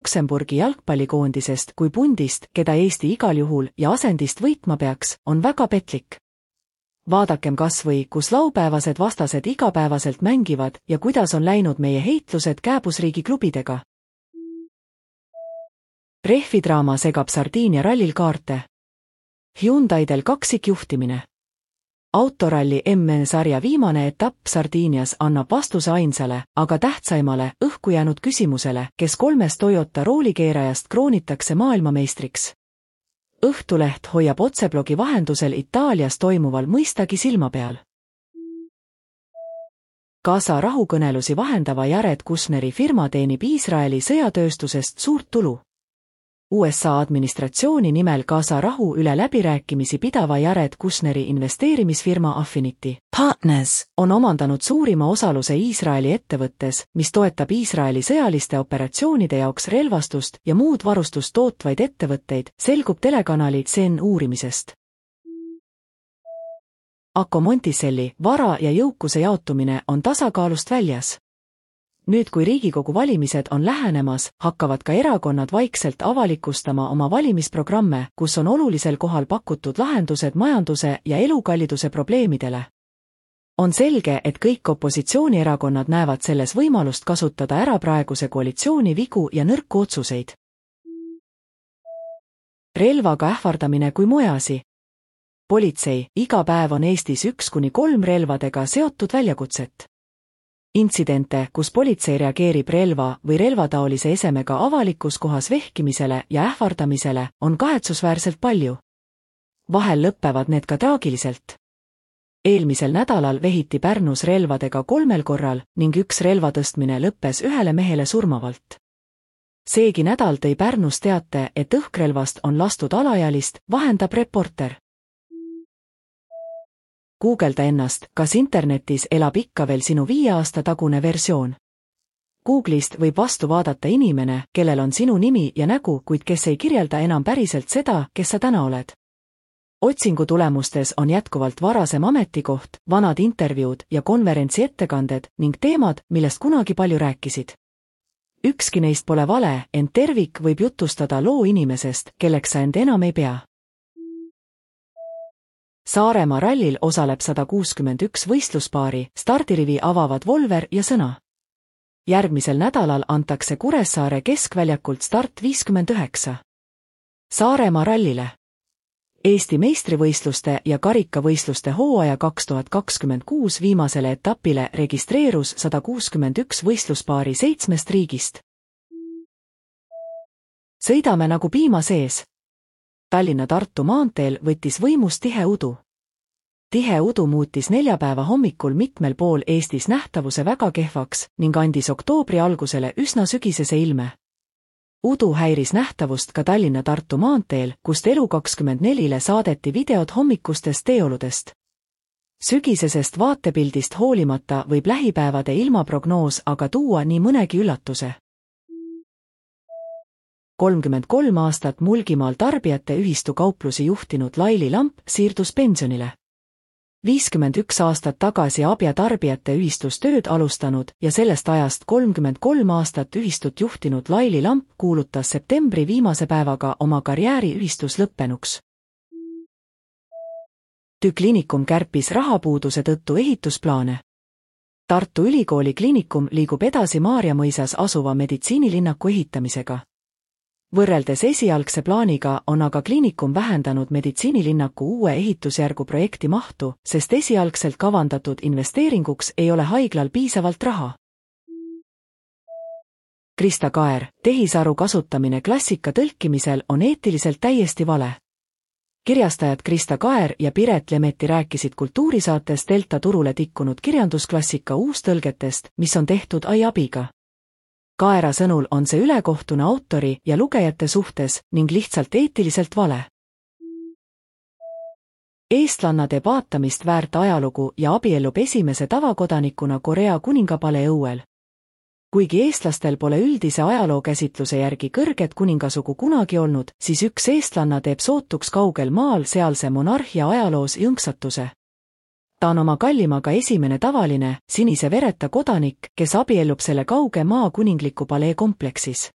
Luksemburgi jalgpallikoondisest kui pundist, keda Eesti igal juhul ja asendist võitma peaks, on väga petlik. Vaadakem kas või, kus laupäevased vastased igapäevaselt mängivad ja kuidas on läinud meie heitlused kääbusriigi klubidega. Rehvidraama segab Sardiinia rallil kaarte. Hyundaidel kaksikjuhtimine. Autoralli MM-sarja viimane etapp Sardiinias annab vastuse ainsale, aga tähtsaimale, õhku jäänud küsimusele, kes 3 Toyota roolikeerajast kroonitakse maailmameistriks. Õhtuleht hoiab otseblogi vahendusel Itaalias toimuval mõistagi silma peal. Gaza rahukõnelusi vahendava Jared Kushneri firma teenib Iisraeli sõjatööstusest suurt tulu. USA administratsiooni nimel Gaza rahu üle läbirääkimisi pidava Jared Kushneri investeerimisfirma Affinity Partners on omandanud suurima osaluse Iisraeli ettevõttes, mis toetab Iisraeli sõjaliste operatsioonide jaoks relvastust ja muud varustust tootvaid ettevõtteid, selgub telekanali CN uurimisest. Akko Monticelli vara ja jõukuse jaotumine on tasakaalust väljas. Nüüd kui Riigikogu valimised on lähenemas, hakkavad ka erakonnad vaikselt avalikustama oma valimisprogramme, kus on olulisel kohal pakutud lahendused majanduse ja elukalliduse probleemidele. On selge, et kõik opositsioonierakonnad näevad selles võimalust kasutada ära praeguse koalitsiooni vigu ja nõrku otsuseid. Relvaga ähvardamine kui mueasi. Politsei, iga päev on Eestis 1–3 relvadega seotud väljakutset. Intsidente, kus politsei reageerib relva või relvataolise esemega avalikus kohas vehkimisele ja ähvardamisele, on kahetsusväärselt palju. Vahel lõppevad need ka traagiliselt. Eelmisel nädalal vehiti Pärnus relvadega 3 korral ning 1 relvatõstmine lõppes 1 mehele surmavalt. Seegi nädal tõi Pärnus teate, et õhkrelvast on lastud alaealist, vahendab Reporter. Guugelda ennast, kas internetis elab ikka veel sinu 5 aasta tagune versioon. Google'ist võib vastu vaadata inimene, kellel on sinu nimi ja nägu, kuid kes ei kirjelda enam päriselt seda, kes sa täna oled. Otsingu tulemustes on jätkuvalt varasem ametikoht, vanad intervjuud ja konverentsi ettekanded ning teemad, millest kunagi palju rääkisid. Ükski neist pole vale, ent tervik võib jutustada loo inimesest, kelleks sa end enam ei pea. Saaremaa rallil osaleb 161 võistluspaari, stardirivi avavad Volver ja Sõna. Järgmisel nädalal antakse Kuressaare keskväljakult start 59. Saaremaa rallile. Eesti meistrivõistluste ja karikavõistluste hooaja 2026 viimasele etapile registreerus 161 võistluspaari 7 riigist. Sõidame nagu piima sees. Tallinna-Tartu maanteel võttis võimust tihe udu. Tihe udu muutis neljapäeva hommikul mitmel pool Eestis nähtavuse väga kehvaks ning andis oktoobri algusele üsna sügisese ilme. Udu häiris nähtavust ka Tallinna-Tartu maanteel, kust Elu24-le saadeti videod hommikustest teeoludest. Sügisesest vaatepildist hoolimata võib lähipäevade ilmaprognoos aga tuua nii mõnegi üllatuse. 33 aastat Mulgimaal tarbijate ühistu kauplusi juhtinud Laili Lamp siirdus pensionile. 51 aastat tagasi Abja tarbijate ühistus tööd alustanud ja sellest ajast 33 aastat ühistut juhtinud Laili Lamp kuulutas septembri viimase päevaga oma karjääri ühistus lõppenuks. TÜ Kliinikum kärpis rahapuuduse tõttu ehitusplaane. Tartu Ülikooli Kliinikum liigub edasi Maarjamõisas asuva meditsiinilinnaku ehitamisega. Võrreldes esialgse plaaniga on aga kliinikum vähendanud meditsiinilinnaku uue ehitusjärgu projekti mahtu, sest esialgselt kavandatud investeeringuks ei ole haiglal piisavalt raha. Krista Kaer, tehisaru kasutamine klassika tõlkimisel on eetiliselt täiesti vale. Kirjastajad Krista Kaer ja Piret Lemeti rääkisid kultuurisaates Delta turule tikkunud kirjandusklassika uustõlgetest, mis on tehtud AI abiga. Kaera sõnul on see ülekohtune autori ja lugejate suhtes ning lihtsalt eetiliselt vale. Eestlanna teeb vaatamist väärt ajalugu ja abiellub esimese tavakodanikuna Korea kuningapale õuel. Kuigi eestlastel pole üldise ajalookäsitluse järgi kõrget kuningasugu kunagi olnud, siis üks eestlanna teeb sootuks kaugel maal sealse monarhia ajaloos jõnksatuse. Ta on oma kallimaga esimene tavaline, sinise vereta kodanik, kes abiellub selle kauge maa kuningliku palee kompleksis.